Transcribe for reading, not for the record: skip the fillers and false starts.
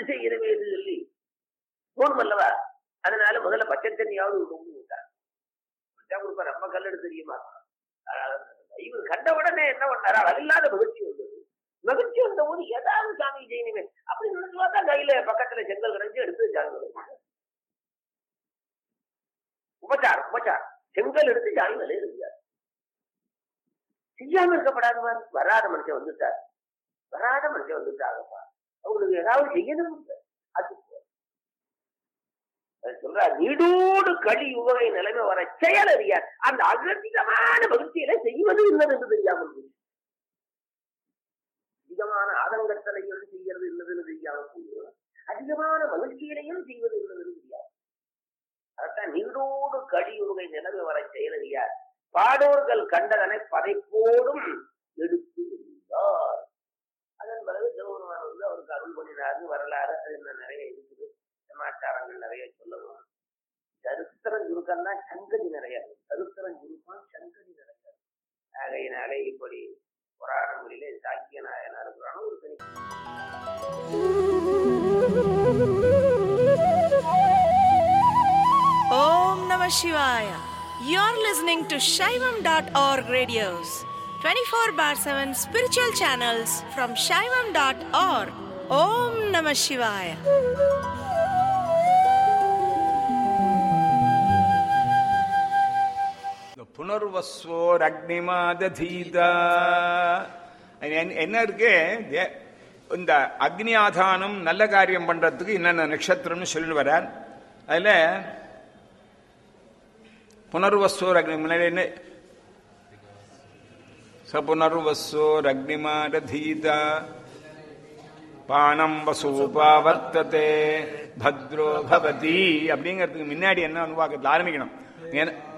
செய்யணுமே என்று சொல்லி போனும் அல்லவா. அதனால முதல்ல பச்சை தண்ணியாவது கொடுத்தா கொடுப்பா. நம்ம கல்லெடு தெரியுமா? இவர் கண்ட உடனே என்ன பண்ணாரா, அதில்லாத மகிழ்ச்சி வந்தது. மகிழ்ச்சி வந்த போது ஏதாவது சாமி செய்யணுமே அப்படின்னு நினைச்சு பார்த்தா கையில பக்கத்துல செங்கல் கிடைச்சு எடுத்து சாமி உபச்சாரம் செங்கல் எடுத்து சாமி மேலே இருந்தார். செய்யாம இருக்கப்படாதுமா. வராத மனுஷன் வந்துட்டாங்கப்பா, அவங்களுக்கு ஏதாவது செய்யணும். அது சொல்றார், நீடோடு களி உவகை நிலைமை வர செயல் அறியார். அந்த அகதிகமான மகிழ்ச்சியில செய்வது இல்லது என்று தெரியாமல், அதிகமான ஆதங்கத்தலையும் செய்யறது இல்லதுன்னு தெரியாமல் போயிடும், அதிகமான மகிழ்ச்சியிலையும் செய்வது இல்லதுன்னு தெரியாது. அதான் நீடோடு களி உவகை நிலைமை வர செயல் அறியார். பாடோர்கள் கண்டதனை பதைப்போடும் எடுத்து இருந்தார். அதன் பிறகு சிவபெருமான் அவருக்கு அருள் பண்ணினாரு. வரலாறு அது என்ன நிறைய இருக்குது, சமாச்சாரங்கள் நிறைய சொல்லவும். சரித்திரம் சுருக்கம்னா சங்கதி நிறைய, சரித்திரம் சுருக்கம் சங்கதி நிறைய. ஆகையினாலே இப்படி புராணங்களிலே சாக்கிய நாயனார் புராணம் ஒரு தனி. Om Namah Shivaya. You're listening to Shaivam.org radios, 24/7 spiritual channels from Shaivam.org. Om Namah Shivaya. புனர்வஸ்வோர் அக்னிமாதீதா என்ன இருக்கு, இந்த அக்னி ஆதானம் நல்ல காரியம் பண்றதுக்கு என்னென்ன நட்சத்திரம்னு சொல்லி வரார். அதுல புனர்வஸ்வோர் அக்னி முன்னாடி என்ன, சபுனர்வஸ்வோர் அக்னிமாதீதா பானம் வசூபாவர்த்ததே பத்ரோ பவதி அப்படிங்கிறதுக்கு முன்னாடி என்ன அனுவாக்கத்தில் ஆரம்பிக்கணும்.